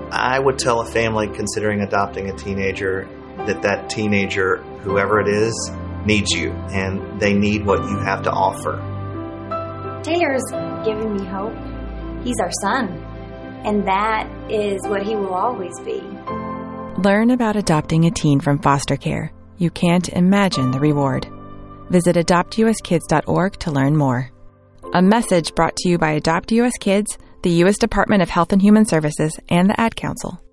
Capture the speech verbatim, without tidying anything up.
I would tell a family considering adopting a teenager that that teenager, whoever it is, needs you, and they need what you have to offer. Taylor's giving me hope. He's our son, and that is what he will always be. Learn about adopting a teen from foster care. You can't imagine the reward. Visit adopt u s kids dot org to learn more. A message brought to you by Adopt U S Kids, the U S Department of Health and Human Services, and the Ad Council.